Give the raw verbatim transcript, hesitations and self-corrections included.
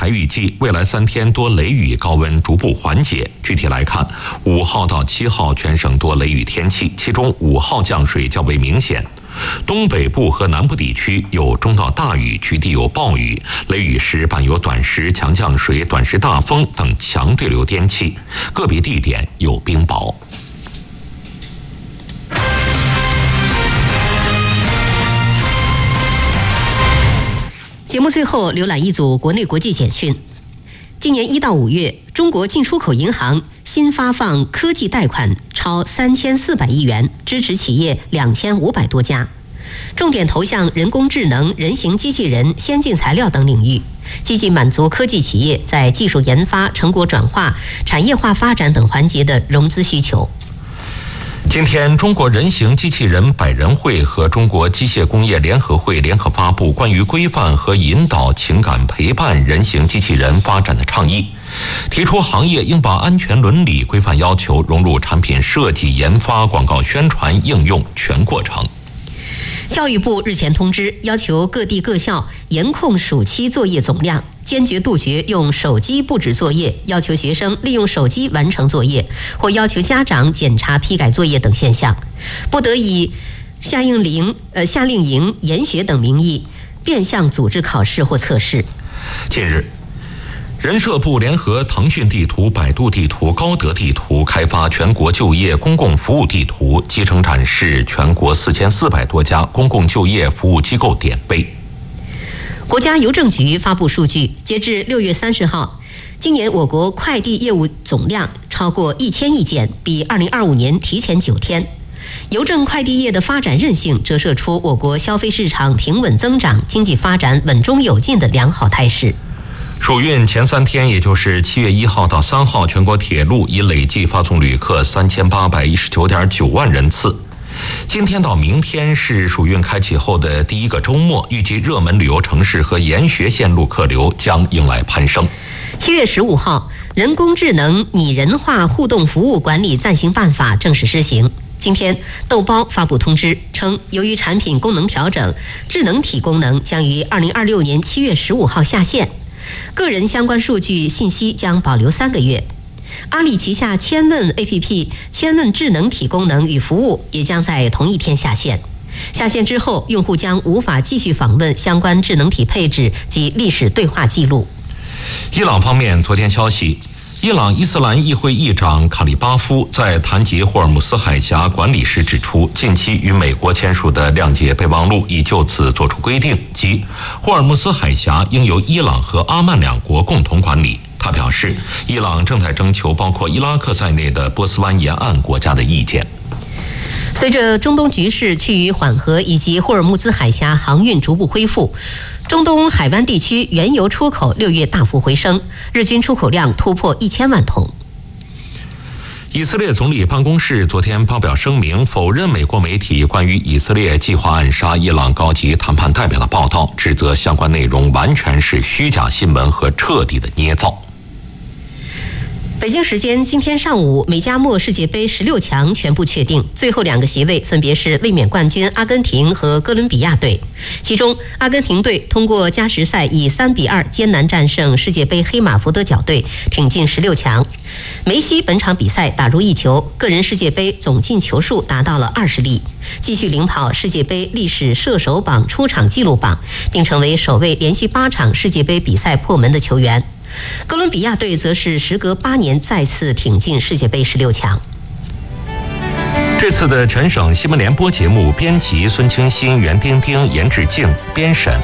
预计未来三天多雷雨，高温逐步缓解。具体来看，五号到七号全省多雷雨天气，其中五号降水较为明显。东北部和南部地区有中到大雨，局地有暴雨，雷雨时伴有短时强降水、短时大风等强对流天气，个别地点有冰雹。 节目最后浏览一组国内国际简讯。今年一到五月，中国进出口银行新发放科技贷款超三千四百亿元，支持企业两千五百多家，重点投向人工智能、人形机器人、先进材料等领域，积极满足科技企业在技术研发、成果转化、产业化发展等环节的融资需求。 今天，中国人形机器人百人会和中国机械工业联合会联合发布关于规范和引导情感陪伴人形机器人发展的倡议，提出行业应把安全伦理规范要求融入产品设计、研发、广告宣传、应用全过程。 教育部日前通知，要求各地各校严控暑期作业总量，坚决杜绝用手机布置作业，要求学生利用手机完成作业，或要求家长检查批改作业等现象，不得以夏令营、呃夏令营、研学等名义变相组织考试或测试。 近日，人社部联合腾讯地图、百度地图、高德地图开发全国就业公共服务地图，集成展示全国四千四百多家公共就业服务机构点位。 国家邮政局发布数据，截至六月三十号，今年我国快递业务总量超过一千亿件，比二零二五年提前九天。邮政快递业的发展韧性折射出我国消费市场平稳增长、经济发展稳中有进的良好态势。 暑运前三天，也就是七月一号到三号，全国铁路已累计发送旅客三千八百一十九点九万人次。今天到明天是暑运开启后的第一个周末，预计热门旅游城市和研学线路客流将迎来攀升。 七月十五号，人工智能拟人化互动服务管理暂行办法正式施行。今天，豆包发布通知称，由于产品功能调整，智能体功能将于二零二六年七月十五号下线。个人相关数据信息将保留三个月。阿里旗下千问 A P P 千问智能体功能与服务也将在同一天下线。下线之后，用户将无法继续访问相关智能体配置及历史对话记录。 伊朗方面昨天消息，伊朗伊斯兰议会议长卡里巴夫在谈及霍尔木斯海峡管理时指出，近期与美国签署的谅解备忘录已就此作出规定，即霍尔木斯海峡应由伊朗和阿曼两国共同管理。他表示，伊朗正在征求包括伊拉克在内的波斯湾沿岸国家的意见。 随着中东局势趋于缓和以及霍尔木兹海峡航运逐步恢复，中东海湾地区原油出口六月大幅回升，日均出口量突破一千万桶。 以色列总理办公室昨天发表声明，否认美国媒体关于以色列计划暗杀伊朗高级谈判代表的报道，指责相关内容完全是虚假新闻和彻底的捏造。 北京时间今天上午，美加墨世界杯十六强全部确定，最后两个席位分别是卫冕冠军阿根廷和哥伦比亚队。其中，阿根廷队通过加时赛以三比二艰难战胜世界杯黑马福德角队，挺进十六强。梅西本场比赛打入一球，个人世界杯总进球数达到了二十粒，继续领跑世界杯历史射手榜出场纪录榜，并成为首位连续八场世界杯比赛破门的球员。哥伦比亚队则是时隔八年再次挺进世界杯十六强。 这次的全省新闻联播节目编辑孙清新、袁丁丁、严志静，编审